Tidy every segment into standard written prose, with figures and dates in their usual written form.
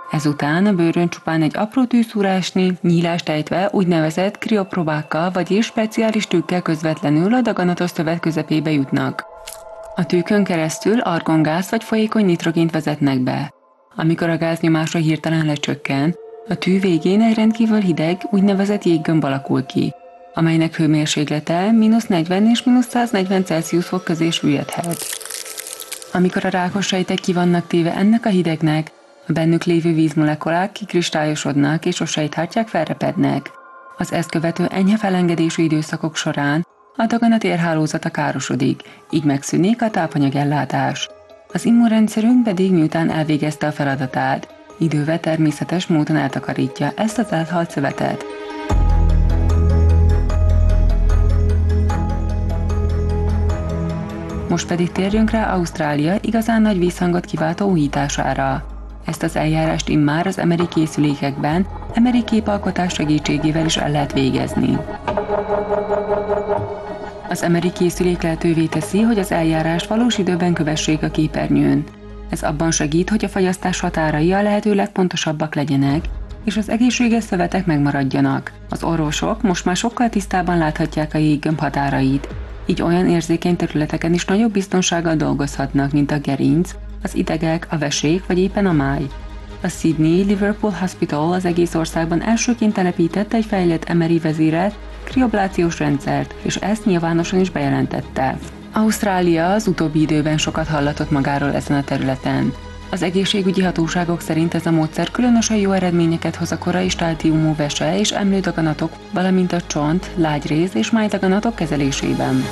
Ezután a bőrön csupán egy apró tűszúrásnyi nyílást ejtve úgynevezett kriopróbákkal, vagyis speciális tűkkel közvetlenül a daganatos szövet közepébe jutnak. A tűkön keresztül argongáz vagy folyékony nitrogént vezetnek be. Amikor a gáznyomásra hirtelen lecsökken, a tű végén egy rendkívül hideg, úgynevezett jéggömb alakul ki, amelynek hőmérséklete -40 és -140 Celsius fok közé süllyedhet. Amikor a rákos sejtek ki vannak téve ennek a hidegnek, a bennük lévő vízmolekulák kikristályosodnak és a sejthártyák felrepednek. Az ezt követő enyhe felengedésű időszakok során a daganat érhálózata károsodik, így megszűnik a tápanyagellátás. Az immunrendszerünk pedig miután elvégezte a feladatát, idővel természetes módon eltakarítja ezt az elhalt szövetet. Most pedig térjünk rá Ausztrália igazán nagy vízhangot kiváltó újítására. Ezt az eljárást immár az MRI készülékekben, MRI képalkotás segítségével is el lehet végezni. Az MRI készülék lehetővé teszi, hogy az eljárást valós időben kövessék a képernyőn. Ez abban segít, hogy a fagyasztás határai a lehető legpontosabbak legyenek, és az egészséges szövetek megmaradjanak. Az orvosok most már sokkal tisztában láthatják a jéggömb határait, így olyan érzékeny területeken is nagyobb biztonsággal dolgozhatnak, mint a gerinc, az idegek, a vesék vagy éppen a máj. A Sydney Liverpool Hospital az egész országban elsőként telepítette egy fejlett MRI vezérelt krioblációs rendszert, és ezt nyilvánosan is bejelentette. Ausztrália az utóbbi időben sokat hallatott magáról ezen a területen. Az egészségügyi hatóságok szerint ez a módszer különösen jó eredményeket hoz a korai stádiumú vese és emlődaganatok, valamint a csont, lágyrész és májdaganatok kezelésében.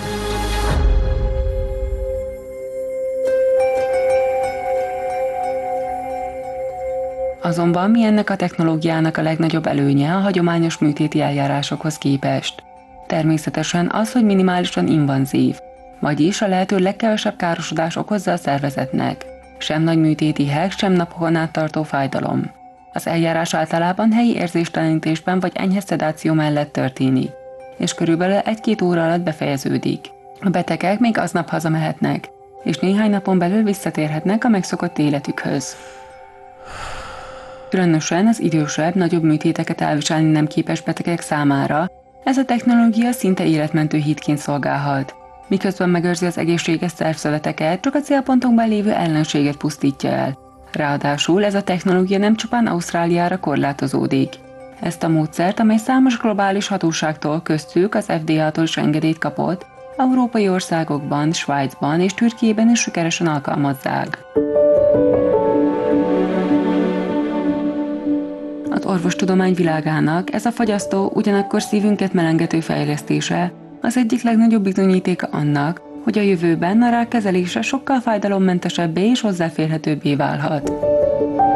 Azonban mi ennek a technológiának a legnagyobb előnye a hagyományos műtéti eljárásokhoz képest? Természetesen az, hogy minimálisan invazív, vagyis a lehető legkevesebb károsodás okozza a szervezetnek. Sem nagy műtéti heg, sem napokon át tartó fájdalom. Az eljárás általában helyi érzéstelenítésben vagy enyhe szedáció mellett történik, és körülbelül 1-2 óra alatt befejeződik. A betegek még aznap hazamehetnek, és néhány napon belül visszatérhetnek a megszokott életükhöz. Különösen az idősebb, nagyobb műtéteket elviselni nem képes betegek számára ez a technológia szinte életmentő hídként szolgálhat, miközben megőrzi az egészséges szervszöveteket, csak a célpontokban lévő ellenséget pusztítja el. Ráadásul ez a technológia nem csupán Ausztráliára korlátozódik. Ezt a módszert, amely számos globális hatóságtól, köztük az FDA-tól is engedélyt kapott, európai országokban, Svájcban és Türkiében is sikeresen alkalmazzák. Az orvostudomány világának ez a fagyasztó, ugyanakkor szívünket melengető fejlesztése az egyik legnagyobb bizonyítéka annak, hogy a jövőben a rák kezelése sokkal fájdalommentesebbé és hozzáférhetőbbé válhat.